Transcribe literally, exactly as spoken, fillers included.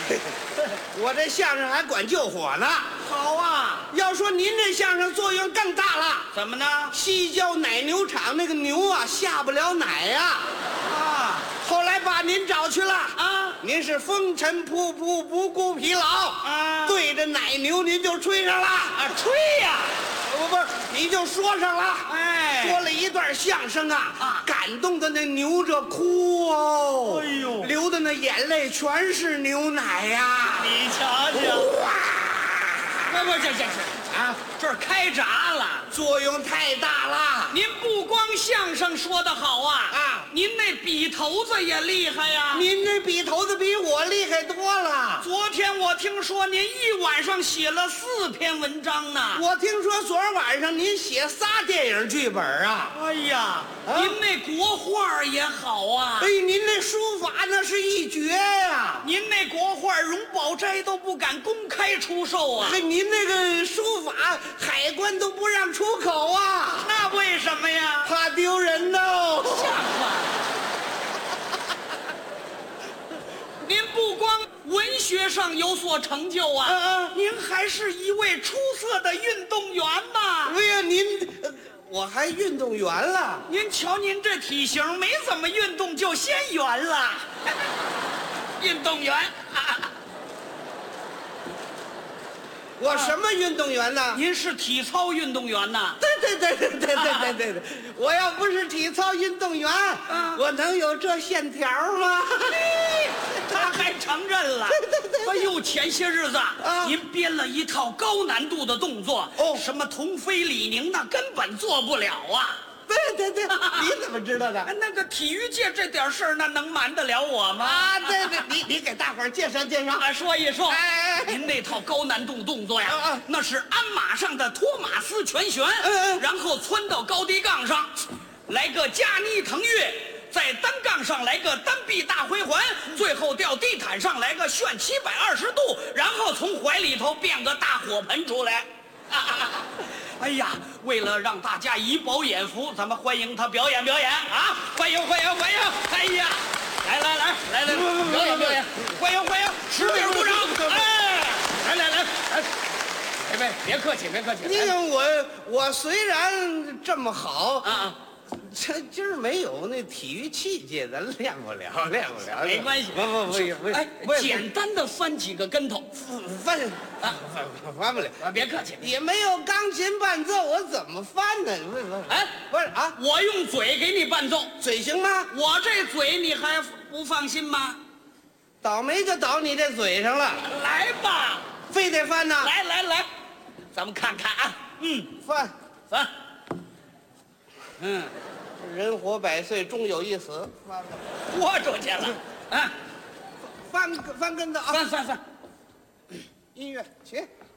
我这相声还管救火呢。 好啊， 要说您这相声作用更大了。 怎么呢？ 西郊奶牛场那个牛啊下不了奶呀、啊， 啊， 后来把您找去了啊， 您是风尘仆仆不顾疲劳啊， 对着奶牛您就吹上了啊，吹呀、 不不是，你就说上了， 哎， 说了一段相声啊， 啊感动的那牛这哭哦， 哎呦流的那眼泪全是牛奶呀、 你瞧瞧， 哇， 不不，这这这啊，这儿开闸了。 作用太大了。 您不光相声说得好啊， 啊您那笔头子也厉害呀。 您这笔头子比我厉害多了。 昨天我听说您一晚上写了四篇文章呢。 我听说昨儿晚上您写仨电影剧本啊。 哎呀， 啊您那国画也好啊。 哎，您那书法那是一绝呀、 您那国画荣宝斋都不敢公开出售啊。 哎，您那个书法海关都不让出口啊， 那为什么呀？ 怕丢人呢。 像话。您不光文学上有所成就啊， 嗯嗯您还是一位出色的运动员呐。 哎呀，您，呃我还运动员了。 您瞧您这体型，没怎么运动就先圆了。运动员，啊、 我什么运动员呢？ 您是体操运动员呐？ 对对对对对对对对对，我要不是体操运动员，我能有这线条吗？ 他还承认了。哎呦，前些日子啊您编了一套高难度的动作， 哦什么童飞李宁那根本做不了啊。 对对对，你怎么知道的？ 哎那个体育界这点事儿，那能瞒得了我吗？ 啊，对对，你你给大伙儿介绍介绍。 啊，说一说， 哎哎哎您那套高难度动作呀， 啊啊那是鞍马上的托马斯拳旋， 嗯嗯然后窜到高低杠上，来个加妮腾跃，在单杠上来个单臂大回环，最后掉地毯上来个旋七百二十度，然后从怀里头变个大火盆出来。哎呀，为了让大家以饱眼福，咱们欢迎他表演表演啊！欢迎欢迎欢迎！哎呀，来来来来来，表演表演，欢迎欢迎，使劲鼓掌！哎，来来来来，别别别客气别客气， 你看我我虽然这么好啊啊， 这今儿没有那体育器械，咱练不了，练不了。 没关系， 不不不不， 哎不， 简单的翻几个跟头翻啊翻翻不了， 啊，别客气。 也没有钢琴伴奏，我怎么翻呢？不不， 哎， 不是啊， 我用嘴给你伴奏， 嘴行吗？ 我这嘴你还不放心吗？ 倒霉就倒你这嘴上了， 来吧， 非得翻呐？ 来来来，咱们看看啊，嗯， 翻， 翻，嗯， 人活百岁，终有一死。翻吧， 豁出去了，啊， 翻翻跟头啊！ 翻翻翻， 音乐起。